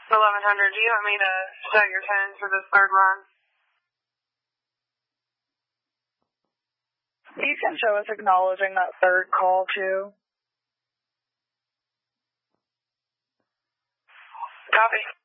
1100, do you want me to set your tone for this third run? You can show us acknowledging that third call, too. Copy.